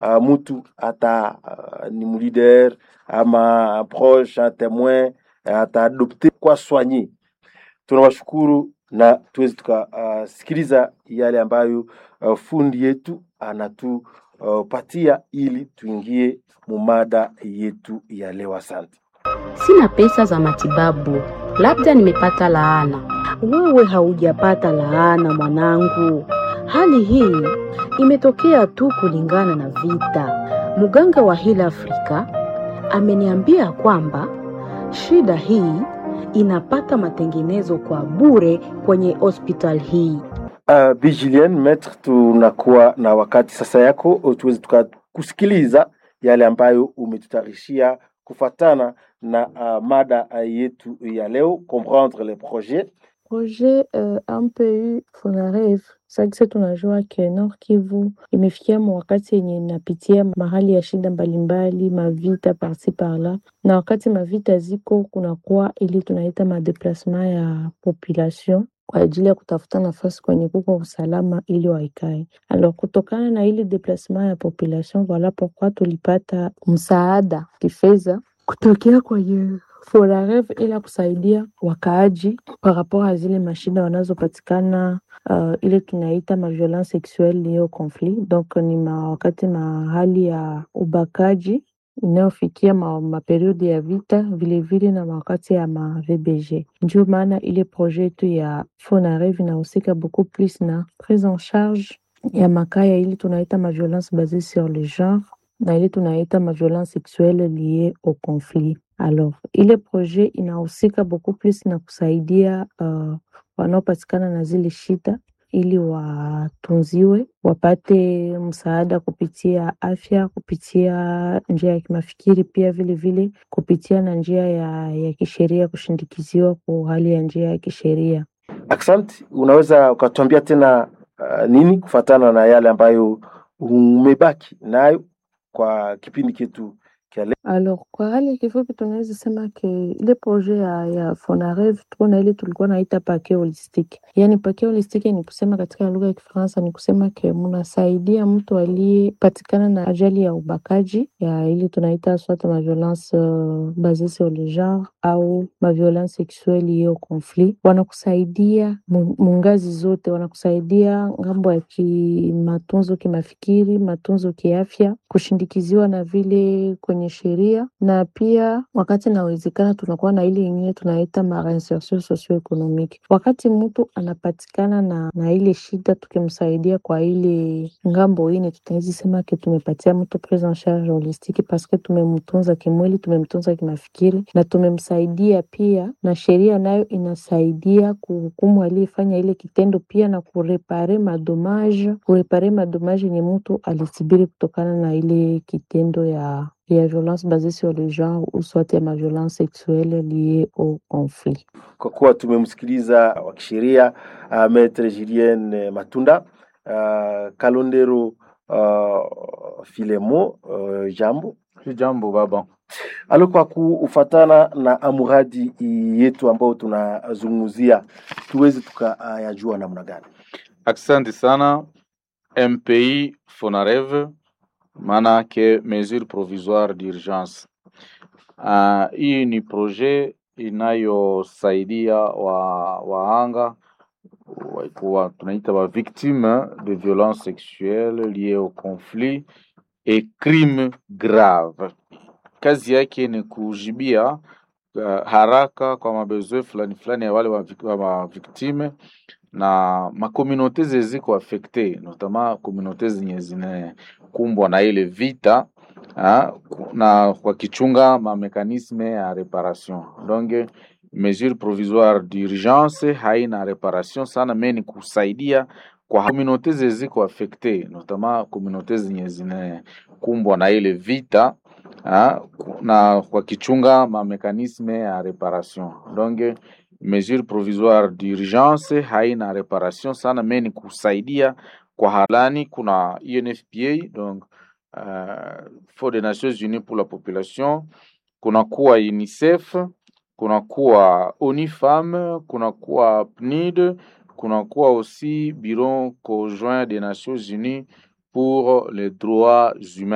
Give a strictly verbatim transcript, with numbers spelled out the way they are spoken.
uh, mtu ata uh, ni mleader ama un proche, un témoin ataadopte kwa soigner. Tunawashukuru na tuweze tukasikiliza uh, yale ambayo uh, fundi yetu anatupatia uh, ili tuingie mumada yetu ya leo. Asante. Sina pesa za matibabu, labda nimepata laana. Wewe haujapata laana mwanangu. Hali hii imetokea tu kulingana na vita. Muganga wa Heal Africa ameniambia kwamba shida hii inapata matengenezo kwa bure kwenye hospital hii. Uh, Bijilien Maître, tunakuwa na wakati sasa yako tuweze tukakusikiliza yale ambayo umetutarishia kufatana na uh, mada yetu ya leo, comprendre les projets. Projet uh, M P U Fonareve. Sasa tunajua ke Nord Kivu imefikia wakati yenye inapitia mahali ya shida mbalimbali, mavita parci parla, na wakati mavita ziko kunakuwa ili tunaita madeplasement ya population kwa ajili ya kutafuta nafasi kwenye kuko usalama ili waikae. Alors kutokana na ili déplacement ya population, voilà pourquoi tulipata msaada kifedha kutokea kwenye Fonareve ila kusaidia wakaaji par rapport à zile mashida wanazopatikana uh, ile tunaita ma violence sexuelle liée au conflit. Donc ni ma wakati mahali ya ubakaji inayofikia ma, ma periodi ya vita vile vile na wakati ya ma V B G. Ndio maana ile projet tu ya Fonareve inahusika beaucoup plus na prise en charge ya makaya ili tunaita ma violence basée sur le genre na ile tunaita ma violence sexuelle liée au conflit. Alors, ile projet inahusika beaucoup plus na kusaidia uh, wanaopatikana na zile shida ili watunziwe, wapate msaada kupitia afya, kupitia njia ya kimafikiri, pia vile vile kupitia na njia ya, ya kisheria, kushindikiziwa kwa hali ya njia ya kisheria. Asante, unaweza ukatuambia tena uh, nini kufatana na yale ambayo umebaki nayo kwa kipindi chetu? Alors, kwa hali kifupi tunaweza sema ke ile projet ya, ya Fonareve tuko na ile tulikuwa naita paquet holistique. Yani paquet holistique ni kusema katika lugha ya Kifaransa ni kusema ke mnasaidia mtu aliyepatikana na ajali ya ubakaji ya ile tunaita soit ma violence uh, basée sur le genre au ma violence sexuelle liée au conflit. Wanakusaidia mungazi zote, wanakusaidia ngambo ya kimatunzo kimafikiri, matunzo kiafya, kushindikiziwa na vile kwenye sheria, na pia wakati inawezekana tunakuwa na ile nyingine tunaita ma reinsertion socio-economique. Wakati mtu anapatikana na, na ile shida tukimsaidia kwa ile ngambo ine, tutaweza sema ke tumepatia mtu prise en charge holistique parce que tumemtunza kimwili, tumemtunza kimafikiri na tumemsaidia pia, na sheria nayo inasaidia kuhukumu aliyefanya ile kitendo pia na kurepare madommage, kurepare madommage yenye mtu alisibiri kutokana na ile kitendo ya ya violence basée sur le genre ou soit ma violence sexuelle liée au conflit. Kwa kuwa tumemsikiliza wa kisheria uh, Maître Julien Matunda, uh, Kalondero uh, Filemo, uh, jambo. Jambo baba. Alo, kwa kufatana na amuradi yetu ambao tunazunguzia, tuweze tukayajua uh, namna gani? Asante sana. M P I Fonareve maana ke mesure provisoire d'urgence. Uh, hii ni projet inayosaidia wa waanga wa tunaita wa victime de violence sexuelle liée au conflit et crime grave. Kazi yake ni kujibia uh, haraka kwa mabezwe fulani fulani ya wale wa, wa victime na makomunote zeziko affecte, notamment komunote zenye zine kumbwa na ile vita ha, na kwa kichunga ma mekanisme ya reparation. Donc mesure provisoire d'urgence haina reparation sana, meni kusaidia kwa komunote zeziko affecte, notamment komunote zenye zine kumbwa na ile vita ha, na kwa kichunga ma mekanisme ya reparation. Donc mesure provisoire d'urgence haina reparation sana, meni kusaidia kwa halani. Kuna U N F P A, donc uh, Fonds des Nations Unies pour la Population, kuna kuwa UNICEF, kuna kuwa ONU Femmes, kuna kuwa P N I D, kuna kuwa aussi Bureau conjoint des Nations Unies pour les droits humains.